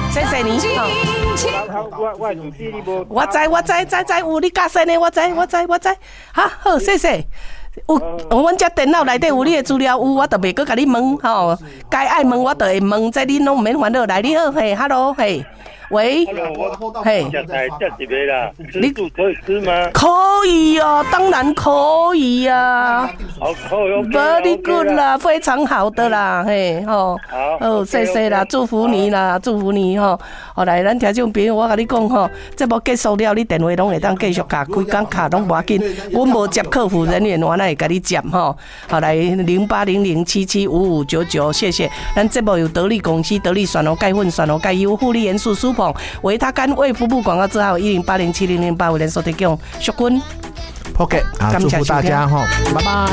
谢谢你。我知，有你加深的，我知。好，谢谢。阮遮电脑内底有你的资料，有我就袂阁甲你问吼，该爱问我就会问，这你拢毋免烦恼。来，你好，嘿 ，hello， 嘿。喂，嘿， 你可以吃吗？ 可以哦，当然可以啊。 好，可以 ，very good 啦，非常好的啦，嘿，吼，好，谢谢啦，祝福你啦，祝福你吼。后来，咱听众朋友，我甲你讲吼，节目结束了，你电话拢会当继续卡，规工卡拢无要紧，阮无接客服人员，我哪会甲你接吼？后来0800775599，谢谢。咱节目由得力公司、得力选油钙粉、选油钙优、护理元素舒维他干为服务广告之后，108070085连收提供，淑君 ，OK， 好，祝福大家哈，拜拜。